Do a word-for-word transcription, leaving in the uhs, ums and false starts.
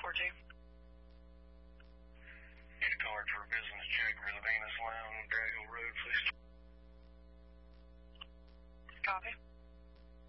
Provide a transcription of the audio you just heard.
for, Chief? Get a card for a business check for the Venus Lounge, Drag Hill Road,